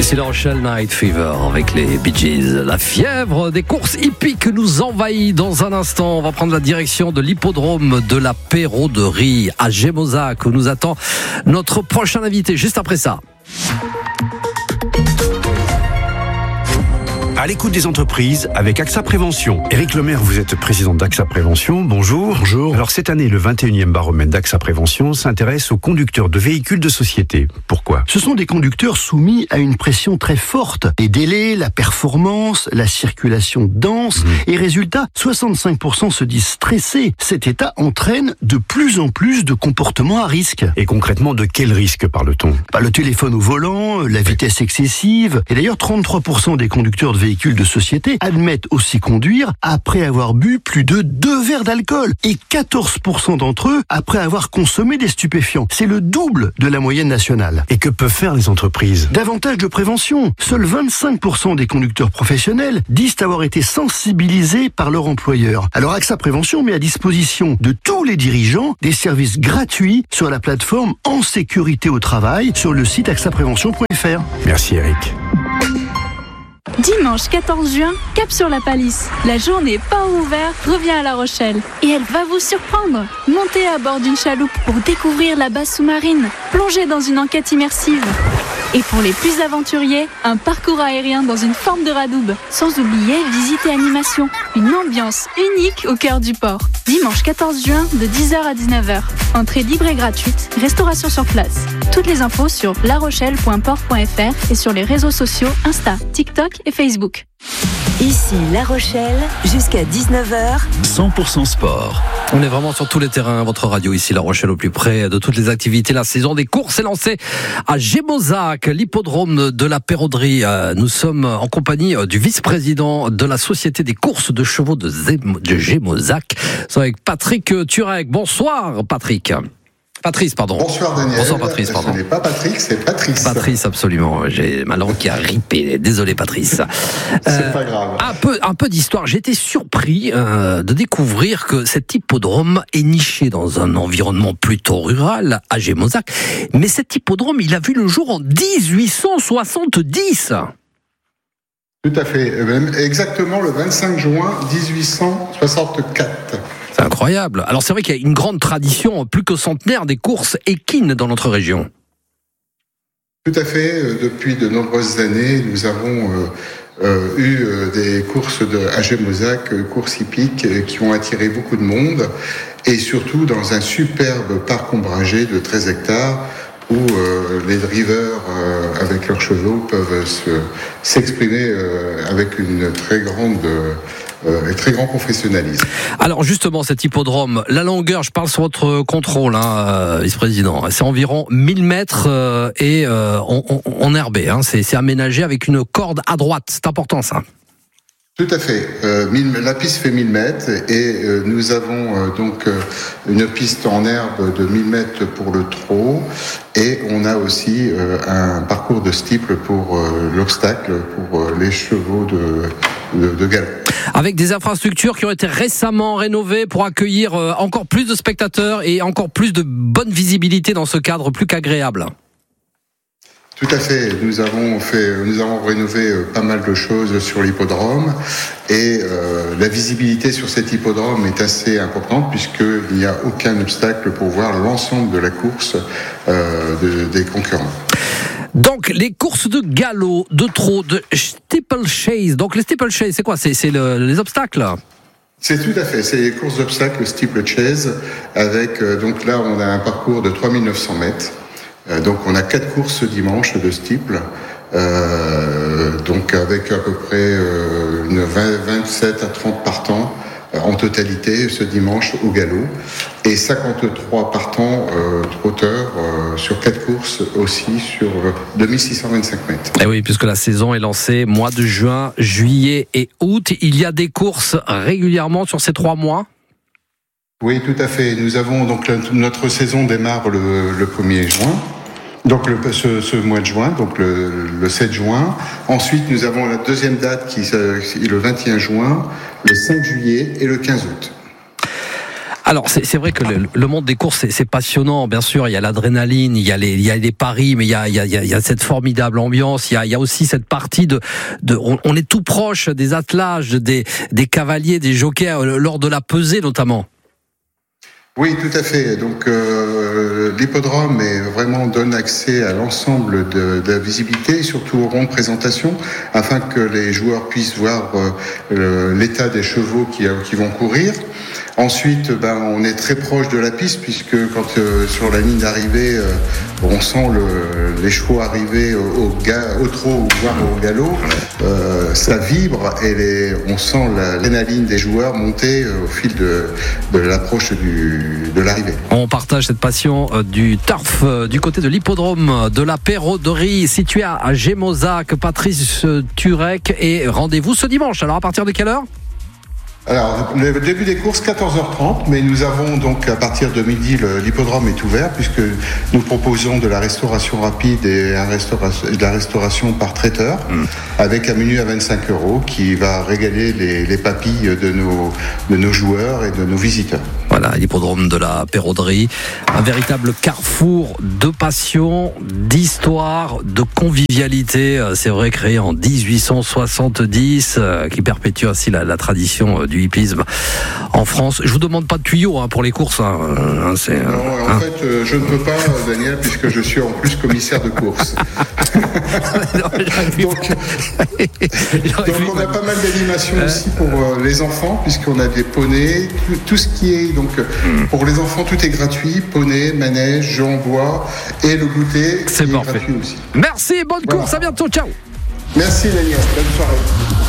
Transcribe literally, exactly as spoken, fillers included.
Et c'est La Rochelle Night Fever avec les Bee Gees. La fièvre des courses hippiques nous envahit. Dans un instant, on va prendre la direction de l'hippodrome de la Péroderie à Gémozac où nous attend notre prochain invité juste après ça. À l'écoute des entreprises avec AXA Prévention. Éric Lemaire, vous êtes président d'AXA Prévention. Bonjour. Bonjour. Alors cette année, le vingt et unième baromètre d'AXA Prévention s'intéresse aux conducteurs de véhicules de société. Pourquoi ? Ce sont des conducteurs soumis à une pression très forte. Les délais, la performance, la circulation dense. Mmh. Et résultat, soixante-cinq pour cent se disent stressés. Cet état entraîne de plus en plus de comportements à risque. Et concrètement, de quel risque parle-t-on ? Bah, le téléphone au volant, la vitesse excessive. Et d'ailleurs, trente-trois pour cent des conducteurs de véhicules de société admettent aussi conduire après avoir bu plus de deux verres d'alcool et quatorze pour cent d'entre eux après avoir consommé des stupéfiants. C'est le double de la moyenne nationale. Et que peuvent faire les entreprises ? Davantage de prévention. Seuls vingt-cinq pour cent des conducteurs professionnels disent avoir été sensibilisés par leur employeur. Alors AXA Prévention met à disposition de tous les dirigeants des services gratuits sur la plateforme En Sécurité au Travail sur le site axa prévention point f r. Merci Eric. Dimanche quatorze juin, cap sur la Palisse. La journée port ouvert revient à La Rochelle. Et elle va vous surprendre. Montez à bord d'une chaloupe pour découvrir la base sous-marine. Plongez dans une enquête immersive. Et pour les plus aventuriers, un parcours aérien dans une forme de radoub. Sans oublier visite et animation. Une ambiance unique au cœur du port. Dimanche quatorze juin de dix heures à dix-neuf heures. Entrée libre et gratuite. Restauration sur place. Toutes les infos sur larochelle point port point f r et sur les réseaux sociaux Insta, TikTok et Facebook. Ici La Rochelle, jusqu'à dix-neuf heures. cent pour cent sport. On est vraiment sur tous les terrains. Votre radio ici, La Rochelle, au plus près de toutes les activités. La saison des courses est lancée à Gémozac, l'hippodrome de la Péroderie. Nous sommes en compagnie du vice-président de la Société des courses de chevaux de Gémozac. C'est avec Patrick Turek. Bonsoir, Patrick. Patrice, pardon. Bonsoir Daniel. Bonsoir Patrice, pardon. Ce n'est pas Patrick, c'est Patrice. Patrice, absolument. J'ai ma langue qui a ripé. Désolé Patrice. C'est euh, pas grave. Un peu, un peu d'histoire. J'ai été surpris euh, de découvrir que cet hippodrome est niché dans un environnement plutôt rural, à Gémozac. Mais cet hippodrome, il a vu le jour en dix-huit cent soixante-dix. Tout à fait. Exactement le vingt-cinq juin dix-huit cent soixante-quatre. C'est incroyable. Alors c'est vrai qu'il y a une grande tradition plus que centenaire des courses équines dans notre région. Tout à fait. Depuis de nombreuses années, nous avons euh, euh, eu euh, des courses de, à Gémozac, euh, courses hippiques, euh, qui ont attiré beaucoup de monde, et surtout dans un superbe parc ombragé de treize hectares, où euh, les drivers, euh, avec leurs chevaux, peuvent se, s'exprimer euh, avec une très grande... Euh, Euh, très grand professionnalisme. Alors justement, cet hippodrome, la longueur, je parle sur votre contrôle, hein, euh, vice-président, c'est environ mille mètres euh, et euh, en, en, en herbé, hein, c'est, c'est aménagé avec une corde à droite, c'est important ça. Tout à fait. Euh, mille, la piste fait mille mètres et euh, nous avons euh, donc euh, une piste en herbe de mille mètres pour le trot et on a aussi euh, un parcours de steeple pour euh, l'obstacle pour euh, les chevaux de, de, de galop. Avec des infrastructures qui ont été récemment rénovées pour accueillir euh, encore plus de spectateurs et encore plus de bonne visibilité dans ce cadre plus qu'agréable. Tout à fait. Nous avons fait, nous avons rénové pas mal de choses sur l'hippodrome et euh, la visibilité sur cet hippodrome est assez importante puisqu'il n'y a aucun obstacle pour voir l'ensemble de la course euh, de, des concurrents. Donc les courses de galop, de trot, de steeplechase. Donc les steeplechase, c'est quoi ? C'est, c'est le, les obstacles ? C'est tout à fait. C'est les courses d'obstacles steeplechase avec euh, donc là on a un parcours de trois mille neuf cents mètres. Euh, donc on a quatre courses ce dimanche de steeple, euh, donc avec à peu près euh, une vingt, vingt-sept à trente partants euh, en totalité ce dimanche au galop et cinquante-trois partants euh, trotteurs euh, sur quatre courses aussi sur euh, deux mille six cent vingt-cinq mètres. Et oui, puisque la saison est lancée mois de juin, juillet et août, il y a des courses régulièrement sur ces trois mois ? Oui, tout à fait. Nous avons donc notre saison démarre le, le premier juin. Donc le, ce, ce mois de juin, donc le, le sept juin. Ensuite, nous avons la deuxième date qui est le vingt et un juin, le cinq juillet et le quinze août. Alors c'est, c'est vrai que le, le monde des courses c'est, c'est passionnant, bien sûr. Il y a l'adrénaline, il y a les, il y a les paris, mais il y a, il y a, il y a cette formidable ambiance. Il y a, il y a aussi cette partie de, de on, on est tout proche des attelages, des, des cavaliers, des jockeys lors de la pesée notamment. Oui, tout à fait. Donc euh, l'hippodrome est vraiment donne accès à l'ensemble de, de la visibilité, et surtout aux rondes présentations, afin que les joueurs puissent voir euh, l'état des chevaux qui, qui vont courir. Ensuite, ben, on est très proche de la piste, puisque quand euh, sur la ligne d'arrivée, euh, on sent le, les chevaux arriver au, au, ga, au trot, voire au galop, euh, ça vibre et les, on sent la, l'adrénaline des joueurs monter euh, au fil de, de l'approche du, de l'arrivée. On partage cette passion euh, du turf euh, du côté de l'hippodrome de la Péroderie, situé à, à Gémozac. Patrice Turek, et rendez-vous ce dimanche. Alors à partir de quelle heure ? Alors, le début des courses, quatorze heures trente, mais nous avons donc à partir de midi, le, l'hippodrome est ouvert, puisque nous proposons de la restauration rapide et un restauration, de la restauration par traiteur, mmh. avec un menu à vingt-cinq euros qui va régaler les, les papilles de nos, de nos joueurs et de nos visiteurs. Voilà, l'hippodrome de la Péroderie, un véritable carrefour de passion, d'histoire, de convivialité. C'est vrai, créé en dix-huit cent soixante-dix, qui perpétue ainsi la, la tradition du hippisme en France. Je vous demande pas de tuyaux hein, pour les courses. Hein. Hein, c'est, non, en hein. fait, euh, je ne peux pas, Daniel, puisque je suis en plus commissaire de course. donc, donc on a pas mal d'animations euh, aussi pour euh, les enfants, puisqu'on a des poneys, tout, tout ce qui est donc mm. pour les enfants, tout est gratuit, poney, manège, jeux en bois et le goûter c'est est parfait. gratuit aussi. Merci, bonne voilà. course, à bientôt, ciao. Merci Daniel, bonne soirée.